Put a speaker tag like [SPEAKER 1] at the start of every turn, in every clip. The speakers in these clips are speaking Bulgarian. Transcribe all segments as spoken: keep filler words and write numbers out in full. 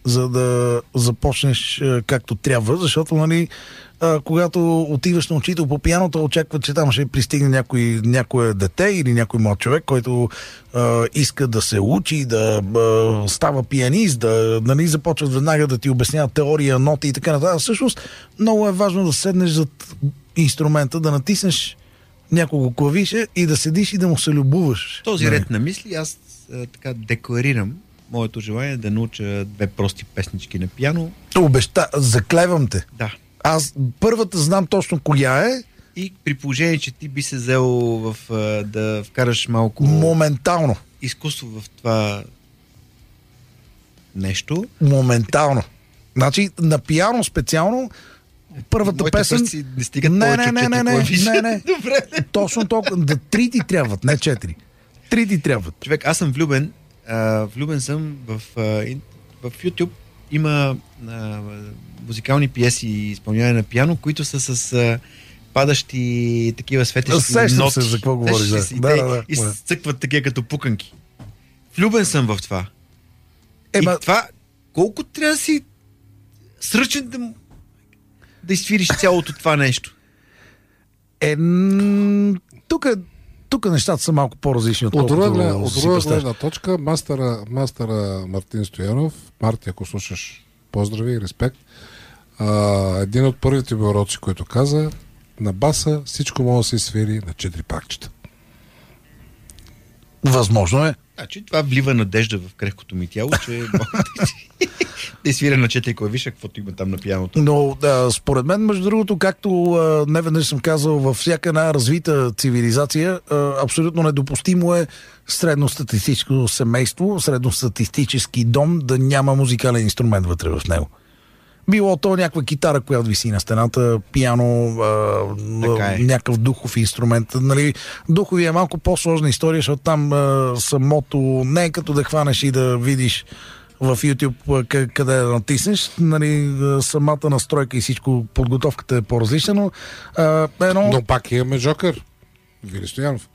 [SPEAKER 1] за да започнеш а, както трябва, защото, нали, а, когато отиваш на учител по пианото, очаква, че там ще пристигне някой, някое дете или някой млад човек, който а, иска да се учи, да а, става пианист, да, нали, започват веднага да ти обясняват теория, ноти и така нататък. Всъщност, много е важно да седнеш зад инструмента, да натиснеш няколко клавиша и да седиш и да му се любуваш.
[SPEAKER 2] Този ред на мисли аз а, така декларирам моето желание да науча две прости песнички на пиано.
[SPEAKER 1] Обеща, заклевам те.
[SPEAKER 2] Да.
[SPEAKER 1] Аз първата знам точно коя е.
[SPEAKER 2] И при положение, че ти би се взел в, а, да вкараш малко
[SPEAKER 1] моментално
[SPEAKER 2] изкуство в това нещо.
[SPEAKER 1] Моментално. Значи на пиано специално първата
[SPEAKER 2] моите
[SPEAKER 1] песен...
[SPEAKER 2] пръсти не стигат
[SPEAKER 1] не,
[SPEAKER 2] повече
[SPEAKER 1] не,
[SPEAKER 2] от
[SPEAKER 1] не,
[SPEAKER 2] четири
[SPEAKER 1] не,
[SPEAKER 2] клавиши.
[SPEAKER 1] не, не.
[SPEAKER 2] Добре.
[SPEAKER 1] Точно толкова. Да, три ти трябват, не четири. Три ти трябват.
[SPEAKER 2] Човек, аз съм влюбен. А, влюбен съм в, а, в YouTube. Има а, музикални пиеси и изпълняване на пиано, които са с а, падащи такива светещи
[SPEAKER 1] Сещам
[SPEAKER 2] ноти.
[SPEAKER 1] се за какво говориш. Да.
[SPEAKER 2] Се, и,
[SPEAKER 1] Да,
[SPEAKER 2] те
[SPEAKER 1] да, да.
[SPEAKER 2] изцъкват такива като пуканки. Влюбен съм в това.
[SPEAKER 1] Ема...
[SPEAKER 2] И това, колко трябва да си сръчен да, да изсвириш цялото това нещо?
[SPEAKER 1] Е, тук тук нещата са малко по-различни,
[SPEAKER 3] От друга, гледна,
[SPEAKER 1] отколкото
[SPEAKER 3] от
[SPEAKER 1] си
[SPEAKER 3] друга
[SPEAKER 1] представяш.
[SPEAKER 3] гледна точка, мастера, мастера Мартин Стоянов, Марти, ако слушаш, поздрави и респект, а, един от първите ми уроци, който каза, на баса всичко може да се свири на четири пакчета.
[SPEAKER 1] Възможно е.
[SPEAKER 2] Значи това влива надежда в крехкото ми тяло, че мога да, да свиря на четири клавиша, каквото има там на пианото.
[SPEAKER 1] Но да, според мен, между другото, както а, не веднъж съм казал, във всяка една развита цивилизация, а, абсолютно недопустимо е средностатистическо семейство, средностатистически дом да няма музикален инструмент вътре в него. Било то някаква китара, която виси на стената, пиано, а,
[SPEAKER 2] е.
[SPEAKER 1] някакъв духов инструмент. Нали, духови е малко по-сложна история, защото там а, самото не е като да хванеш и да видиш в YouTube къде, къде да натиснеш. Нали, самата настройка и всичко, подготовката е по-различна, но а, едно...
[SPEAKER 3] Но пак имаме Жокър. Вили Стоянов.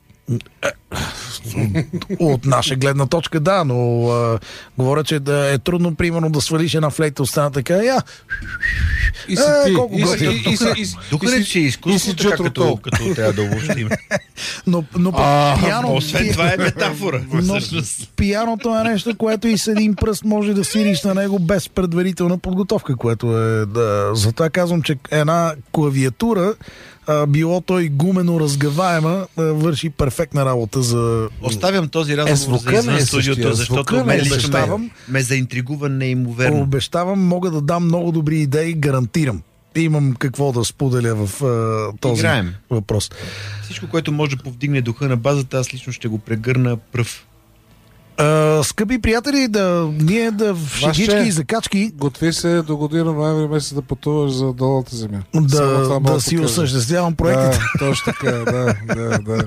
[SPEAKER 1] От наша гледна точка, да, но а, говоря, че да е трудно, примерно, да свалиш една флейта от стената, така, я...
[SPEAKER 3] И си ти, и си, и си, и си,
[SPEAKER 2] Тук не че е изкуство, така като, като трябва да обобщим.
[SPEAKER 1] Но, но
[SPEAKER 3] А,
[SPEAKER 1] пиано...
[SPEAKER 2] Освен това е метафора.
[SPEAKER 1] Но пианото е нещо, което и с един пръст може да свириш на него без предварителна подготовка, което е... Да, затова казвам, че една клавиатура, а, било той гумено разгъваема, а, върши перфектна работа за...
[SPEAKER 2] Оставям този разговор
[SPEAKER 3] Е,
[SPEAKER 2] за
[SPEAKER 3] звука
[SPEAKER 2] извън
[SPEAKER 3] не е
[SPEAKER 2] студиото,
[SPEAKER 3] същия.
[SPEAKER 2] защото
[SPEAKER 3] Звука
[SPEAKER 2] ме
[SPEAKER 3] не е
[SPEAKER 2] лично ме,
[SPEAKER 1] обещавам.
[SPEAKER 2] ме заинтригува неимоверно.
[SPEAKER 1] Обещавам, мога да дам много добри идеи, гарантирам. Имам какво да споделя в а, този
[SPEAKER 2] Играем.
[SPEAKER 1] въпрос.
[SPEAKER 2] Всичко, което може да повдигне духа на базата, аз лично ще го прегърна пръв.
[SPEAKER 1] А, скъпи приятели, да ние да в шегички и закачки
[SPEAKER 3] готви се до година ноември месец да пътуваш за долната земя. Само
[SPEAKER 1] да,
[SPEAKER 3] това мога
[SPEAKER 1] да
[SPEAKER 3] да
[SPEAKER 1] си
[SPEAKER 3] покажа.
[SPEAKER 1] осъществявам проектите.
[SPEAKER 3] Да, точно така, да, да, да.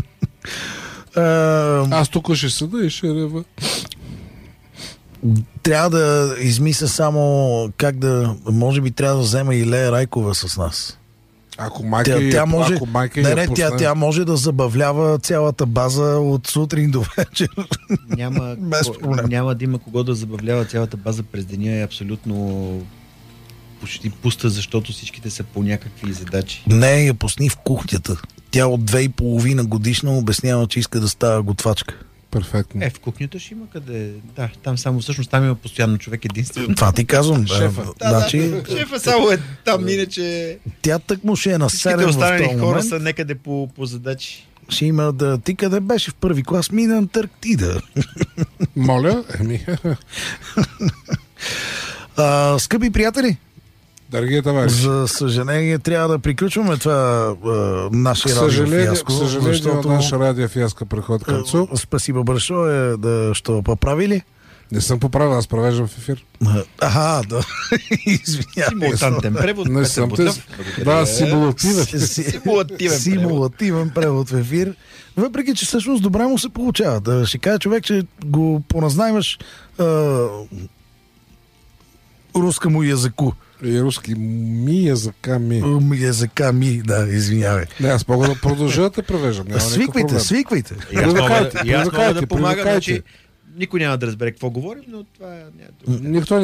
[SPEAKER 1] А,
[SPEAKER 3] Аз тук ще седа и ще рева.
[SPEAKER 1] трябва да измисля само как да... Може би трябва да взема и Лея Райкова с нас.
[SPEAKER 3] Ако майка,
[SPEAKER 1] Тя,
[SPEAKER 3] я-
[SPEAKER 1] тя може,
[SPEAKER 3] ако майка
[SPEAKER 1] не,
[SPEAKER 3] я
[SPEAKER 1] не,
[SPEAKER 3] пусне,
[SPEAKER 1] тя, тя може да забавлява цялата база от сутрин до вечер.
[SPEAKER 2] Няма,
[SPEAKER 1] Без
[SPEAKER 2] ко-
[SPEAKER 1] проблем.
[SPEAKER 2] няма да има кого да забавлява цялата база през деня, е абсолютно почти пуста, защото всичките са по някакви задачи.
[SPEAKER 1] Не, я пусни в кухнята. Тя от две и половина годишна обяснява, че иска да става готвачка.
[SPEAKER 3] перфектно.
[SPEAKER 2] Е, в кухнята ще има къде. Да, там само всъщност там има постоянно човек единствено.
[SPEAKER 1] Това ти казвам.
[SPEAKER 3] Шефа.
[SPEAKER 1] Да, значи,
[SPEAKER 2] Шефа само е там, иначе
[SPEAKER 1] тя тъкмо ще е на
[SPEAKER 2] всичките
[SPEAKER 1] седем в
[SPEAKER 2] останали
[SPEAKER 1] този
[SPEAKER 2] хора
[SPEAKER 1] момент.
[SPEAKER 2] са некъде по, по задачи.
[SPEAKER 1] Ще има да... Ти къде беше в първи клас? Мина Антарктида.
[SPEAKER 3] Моля, еми,
[SPEAKER 1] А, скъпи приятели,
[SPEAKER 3] дорогие товарищи,
[SPEAKER 1] за съжаление трябва да приключваме това а, нашия
[SPEAKER 3] съжаление,
[SPEAKER 1] радиофиаско,
[SPEAKER 3] съжаление,
[SPEAKER 1] защото
[SPEAKER 3] наша радиофиаска преход към концу.
[SPEAKER 1] а, спасибо большое да що поправили.
[SPEAKER 3] Не съм поправил, аз провеждам в ефир.
[SPEAKER 1] Аха, да. Извинявай.
[SPEAKER 2] Симултантен превод.
[SPEAKER 3] Не
[SPEAKER 2] Петър
[SPEAKER 3] съм
[SPEAKER 2] Ботев.
[SPEAKER 3] те-
[SPEAKER 2] Благодаря.
[SPEAKER 3] Да, симулативен.
[SPEAKER 2] Симулативен
[SPEAKER 1] Симулативен превод в ефир. Въпреки, че всъщност добре му се получава. Да ще кажа човек, че го поназнаймаш а, руска му языку.
[SPEAKER 3] И руски ми языка ми.
[SPEAKER 1] М, Языка ми, да, извинявай.
[SPEAKER 3] Не, аз мога да продължа да те превеждам. Няма никакъв
[SPEAKER 1] Свиквайте,
[SPEAKER 3] проблем.
[SPEAKER 1] свиквайте.
[SPEAKER 2] И аз мога, да-
[SPEAKER 3] Привлекайте,
[SPEAKER 2] и аз мога да
[SPEAKER 3] привлекайте,
[SPEAKER 2] помагам,
[SPEAKER 3] привлекайте.
[SPEAKER 2] значи никой няма да разбере какво говорим, но това няма да...
[SPEAKER 3] Никто